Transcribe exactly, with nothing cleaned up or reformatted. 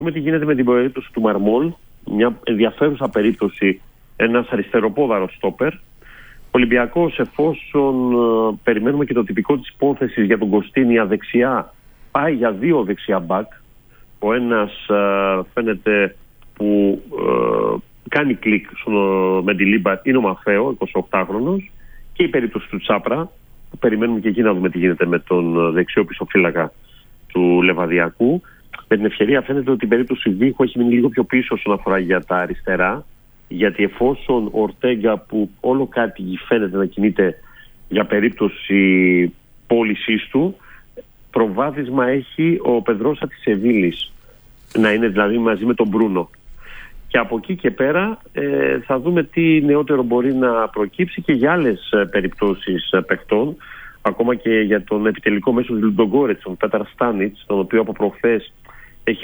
δούμε τι γίνεται με την περίπτωση του Μαρμόλ, μια ενδιαφέρουσα περίπτωση, ένας αριστεροπόδαρος στόπερ. Ο Ολυμπιακός, εφόσον ε, περιμένουμε και το τυπικό της υπόθεσης για τον Κωστίνια δεξιά, πάει για δύο δεξιά μπακ. Ο ένας ε, φαίνεται που ε, κάνει κλικ στο Μεντιλίμπαρ, είναι ο Μαφέο, εικοσιοκτάχρονος, και η περίπτωση του Τσάπρα, που περιμένουμε και εκεί να δούμε τι γίνεται με τον δεξιό πισωφύλακα του Λεβαδιακού. Με την ευκαιρία φαίνεται ότι η περίπτωση Βίχου έχει μείνει λίγο πιο πίσω όσον αφορά για τα αριστερά, γιατί εφόσον ο Ορτέγκα, που όλο κάτι φαίνεται να κινείται για περίπτωση πώλησής του, προβάδισμα έχει ο Πεδρόσα της Σεβίλης, να είναι δηλαδή μαζί με τον Μπρούνο. Και από εκεί και πέρα ε, θα δούμε τι νεότερο μπορεί να προκύψει και για άλλες ε, περιπτώσεις ε, παιχτών, ακόμα και για τον επιτελικό μέσο του Λουντογκόρετς, τον Πέταρ Στάνιτς, τον οποίο από προχθές